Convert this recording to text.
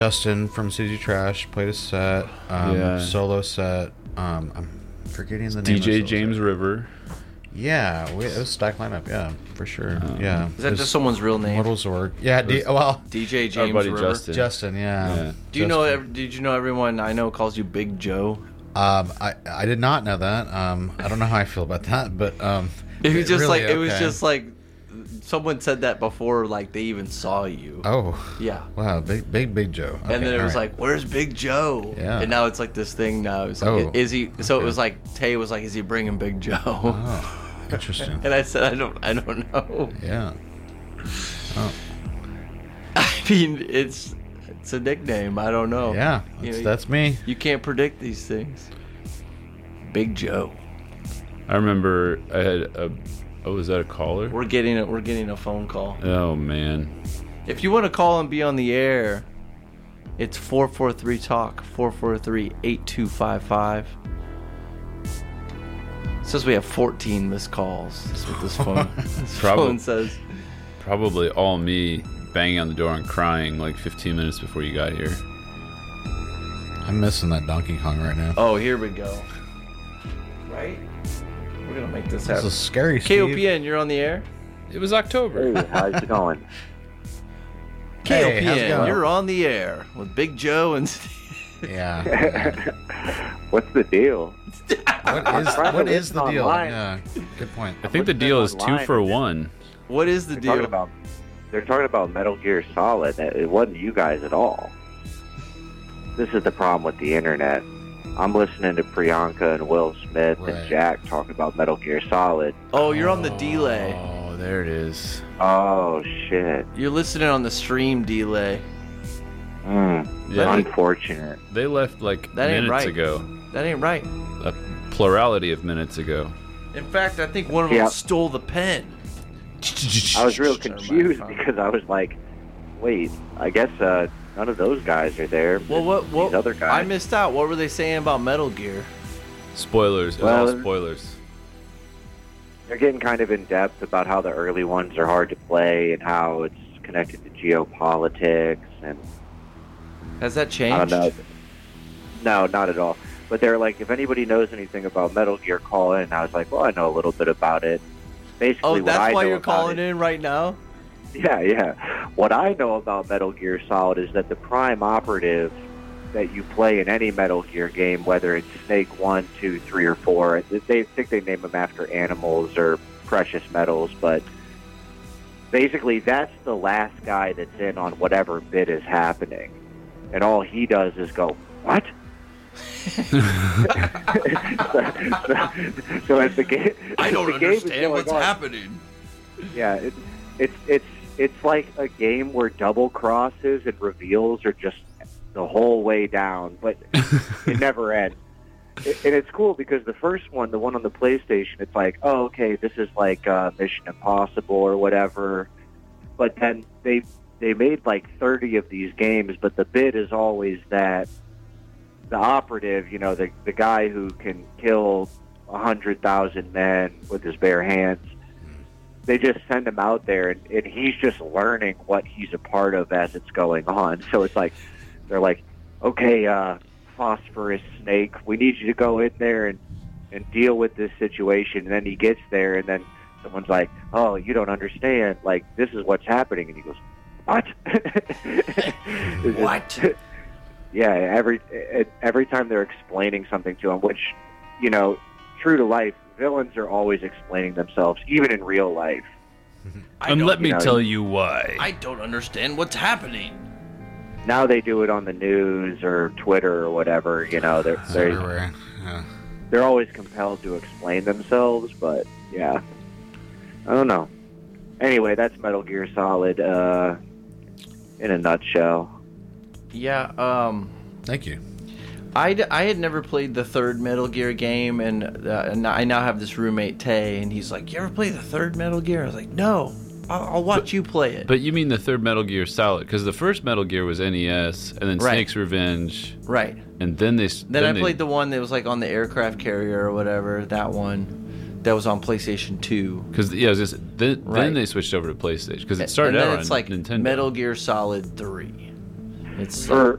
Justin from CG Trash played a set, solo set. I'm forgetting the name. DJ James River. Yeah, it was stack lineup. Yeah, for sure. Yeah. Is that just someone's real name? Mortal Zorg. Yeah. DJ James buddy River. Justin. Yeah. Do you know? Did you know everyone I know calls you Big Joe? I did not know that. I don't know how I feel about that, but it was just really, it was just like someone said that before, like they even saw you. Oh. Yeah. Wow. Big Joe. Okay, and then it was like, "Where's Big Joe?" Yeah. And now it's like this thing. Now it's like, "Is he?" So it was like Tay was like, "Is he bringing Big Joe?" Oh. Interesting. And I said, I don't know. Yeah. Oh. I mean, it's a nickname. I don't know. Yeah, that's me. You can't predict these things. Big Joe. I remember I had was that a caller? We're getting a phone call. Oh man. If you want to call and be on the air, it's 443 Talk 443-8255. It says we have 14 missed calls. That's what this phone says. Probably all me banging on the door and crying like 15 minutes before you got here. I'm missing that Donkey Kong right now. Oh, here we go. Right? We're going to make this happen. This is scary, Steve. KOPN, you're on the air? It was October. Hey, how's it going? KOPN, how's it going? you're on the air with Big Joe and Steve. Yeah. What's the deal? What is the deal? Online. Yeah, good point. I think the deal is 2 for 1. What is the deal? They're talking about Metal Gear Solid. It wasn't you guys at all. This is the problem with the internet. I'm listening to Priyanka and Will Smith and Jack talk about Metal Gear Solid. Oh, you're on the delay. Oh, there it is. Oh, shit. You're listening on the stream delay. Yeah, unfortunate. They left like That ain't minutes right. ago. That ain't right. A plurality of minutes ago. In fact, I think one of them stole the pen. I was real confused because I was like, wait, I guess none of those guys are there. Well, what These other guys. I missed out. What were they saying about Metal Gear? Spoilers. It was all spoilers. They're getting kind of in depth about how the early ones are hard to play and how it's connected to geopolitics and. Has that changed? I don't know. No, not at all. But they're like, if anybody knows anything about Metal Gear, call in. And I was like, well, I know a little bit about it. Basically, that's why you're calling in right now? Yeah. What I know about Metal Gear Solid is that the prime operative that you play in any Metal Gear game, whether it's Snake 1, 2, 3, or 4, they think they name them after animals or precious metals, but basically that's the last guy that's in on whatever bit is happening. And all he does is go, what? so as the game, I don't understand what's on, happening. Yeah, it's like a game where double crosses and reveals are just the whole way down, but it never ends. And it's cool because the first one, the one on the PlayStation, it's like, oh, okay, this is like Mission Impossible or whatever. But then they made like 30 of these games, but the bit is always that the operative, you know, the guy who can kill 100,000 men with his bare hands, they just send him out there, and he's just learning what he's a part of as it's going on. So it's like, they're like, okay, Phosphorus Snake, we need you to go in there and deal with this situation. And then he gets there, and then someone's like, oh, you don't understand. Like, this is what's happening. And he goes, what? What? Yeah, every time they're explaining something to him, which, you know, true to life, villains are always explaining themselves, even in real life. And let me tell you why. I don't understand what's happening. Now they do it on the news or Twitter or whatever. You know, they're always compelled to explain themselves. But yeah, I don't know. Anyway, that's Metal Gear Solid in a nutshell. Yeah. Thank you. I had never played the third Metal Gear game, and I now have this roommate, Tay, and he's like, you ever play the third Metal Gear? I was like, no, I'll watch you play it. But you mean the third Metal Gear Solid, because the first Metal Gear was NES, and then Snake's Revenge. Right. And then they... Then I played the one that was like on the aircraft carrier or whatever, that one. That was on PlayStation 2. Because, then they switched over to PlayStation, because it started out on it's like Nintendo. Metal Gear Solid 3. It's for